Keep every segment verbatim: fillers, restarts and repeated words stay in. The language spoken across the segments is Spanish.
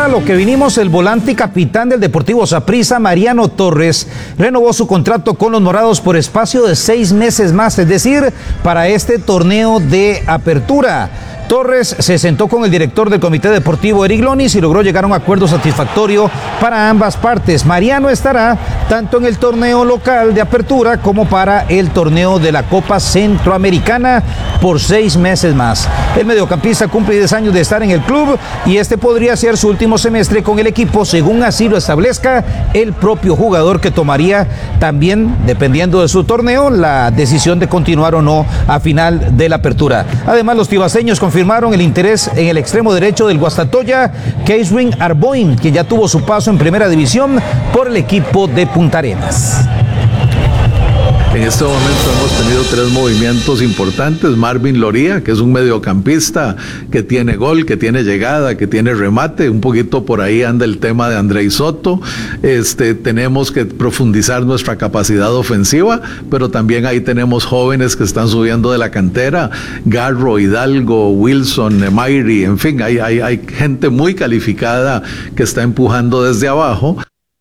lo que vinimos, el volante y capitán del Deportivo Saprissa, Mariano Torres, renovó su contrato con los morados por espacio de seis meses más, es decir, para este torneo de apertura. Torres se sentó con el director del Comité Deportivo, Eric Lonis, y logró llegar a un acuerdo satisfactorio para ambas partes. Mariano estará tanto en el torneo local de apertura como para el torneo de la Copa Centroamericana por seis meses más. El mediocampista cumple diez años de estar en el club y este podría ser su último semestre con el equipo, según así lo establezca el propio jugador, que tomaría también, dependiendo de su torneo, la decisión de continuar o no a final de la apertura. Además, los tibaseños confirmaron Firmaron el interés en el extremo derecho del Guastatoya, Keiswin Arboin, que ya tuvo su paso en primera división por el equipo de Punta Arenas. En este momento hemos tenido tres movimientos importantes. Marvin Loría, que es un mediocampista que tiene gol, que tiene llegada, que tiene remate. Un poquito por ahí anda el tema de Andrei Soto. Este, tenemos que profundizar nuestra capacidad ofensiva, pero también ahí tenemos jóvenes que están subiendo de la cantera. Garro, Hidalgo, Wilson, Mayri, en fin, hay, hay, hay gente muy calificada que está empujando desde abajo.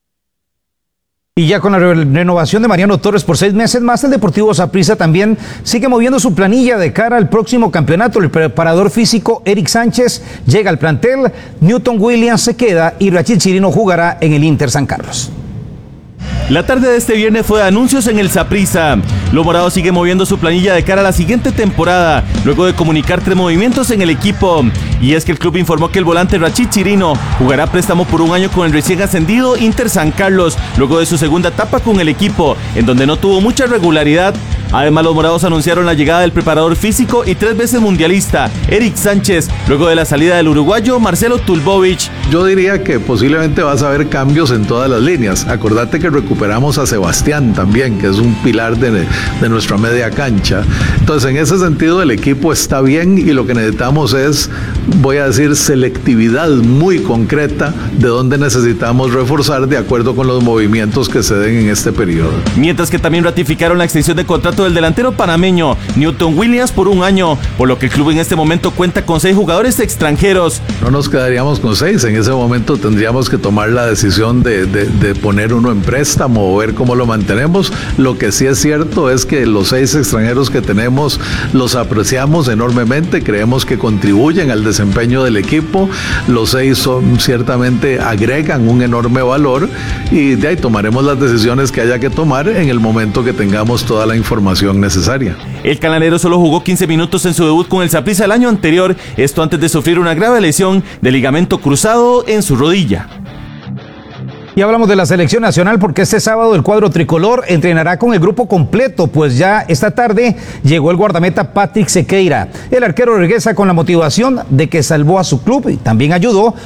Y ya con la renovación de Mariano Torres por seis meses más, el Deportivo Saprissa también sigue moviendo su planilla de cara al próximo campeonato. El preparador físico Eric Sánchez llega al plantel, Newton Williams se queda y Rachid Chirino jugará en el Inter San Carlos. La tarde de este viernes fue de anuncios en el Saprissa. Los morados siguen moviendo su planilla de cara a la siguiente temporada, luego de comunicar tres movimientos en el equipo. Y es que el club informó que el volante Rachid Chirino jugará préstamo por un año con el recién ascendido Inter San Carlos, luego de su segunda etapa con el equipo, en donde no tuvo mucha regularidad. Además, los morados anunciaron la llegada del preparador físico y tres veces mundialista, Eric Sánchez, luego de la salida del uruguayo Marcelo Tulbovich. Yo diría que posiblemente vas a ver cambios en todas las líneas. Acordate que recuperamos a Sebastián también, que es un pilar de, de nuestra media cancha. Entonces, en ese sentido, el equipo está bien y lo que necesitamos es, voy a decir, selectividad muy concreta de dónde necesitamos reforzar de acuerdo con los movimientos que se den en este periodo. Mientras que también ratificaron la extensión de contrato del delantero panameño Newton Williams por un año, por lo que el club en este momento cuenta con seis jugadores extranjeros. No nos quedaríamos con seis, en ese momento tendríamos que tomar la decisión de, de, de poner uno en préstamo o ver cómo lo mantenemos. Lo que sí es cierto es que los seis extranjeros que tenemos los apreciamos enormemente, creemos que contribuyen al desempeño del equipo, los seis son, ciertamente agregan un enorme valor y de ahí tomaremos las decisiones que haya que tomar en el momento que tengamos toda la información necesaria. El canalero solo jugó quince minutos en su debut con el Saprissa el año anterior, esto antes de sufrir una grave lesión de ligamento cruzado en su rodilla. Y hablamos de la selección nacional porque este sábado el cuadro tricolor entrenará con el grupo completo, pues ya esta tarde llegó el guardameta Patrick Sequeira. El arquero regresa con la motivación de que salvó a su club y también ayudó